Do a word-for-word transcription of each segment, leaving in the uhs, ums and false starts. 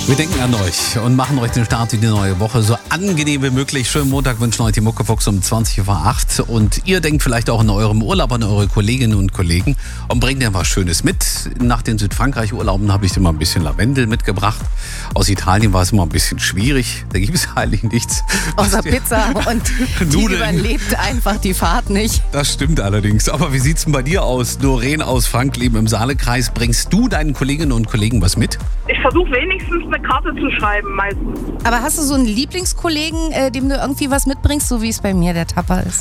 Wir denken an euch und machen euch den Start in die neue Woche so angenehm wie möglich. Schönen Montag wünschen euch die Muckefuchs um zwanzig vor acht. Und ihr denkt vielleicht auch in eurem Urlaub an eure Kolleginnen und Kollegen und bringt dir was Schönes mit. Nach den Südfrankreich-Urlauben habe ich dir mal ein bisschen Lavendel mitgebracht. Aus Italien war es immer ein bisschen schwierig. Da gibt es eigentlich nichts. Außer Pizza und die überlebt einfach die Fahrt nicht. Das stimmt allerdings. Aber wie sieht's denn bei dir aus? Doreen aus Frankleben im Saalekreis. Bringst du deinen Kolleginnen und Kollegen was mit? Ich versuche wenigstens eine Karte zu schreiben meistens. Aber hast du so einen Lieblingskollegen, äh, dem du irgendwie was mitbringst, so wie es bei mir der Tapper ist?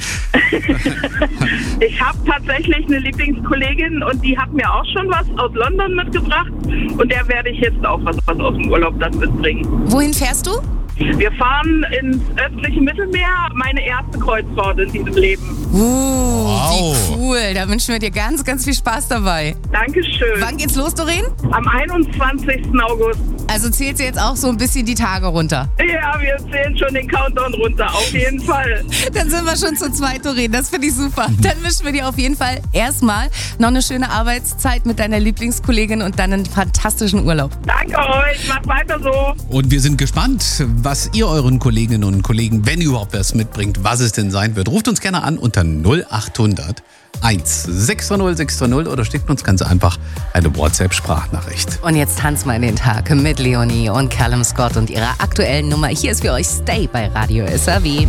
Ich habe tatsächlich eine Lieblingskollegin und die hat mir auch schon was aus London mitgebracht. Und der werde ich jetzt auch was, was aus dem Urlaub dann mitbringen. Wohin fährst du? Wir fahren ins östliche Mittelmeer, meine erste Kreuzfahrt in diesem Leben. Uh, Wow. wie cool. Da wünschen wir dir ganz, ganz viel Spaß dabei. Dankeschön. Wann geht's los, Doreen? Am einundzwanzigsten August. Also zählt ihr jetzt auch so ein bisschen die Tage runter? Ja, wir zählen schon den Countdown runter, auf jeden Fall. Dann sind wir schon zu zweit, Doreen. Das finde ich super. Dann wünschen wir dir auf jeden Fall erstmal noch eine schöne Arbeitszeit mit deiner Lieblingskollegin und dann einen fantastischen Urlaub. Danke euch, macht weiter so. Und wir sind gespannt, was ihr euren Kolleginnen und Kollegen, wenn ihr überhaupt was mitbringt, was es denn sein wird. Ruft uns gerne an unter null acht hundert eins sechs null sechs null oder schickt uns ganz einfach eine WhatsApp-Sprachnachricht. Und jetzt tanzt mal in den Tag mit Leonie und Callum Scott und ihrer aktuellen Nummer. Hier ist für euch Stay bei Radio S R W.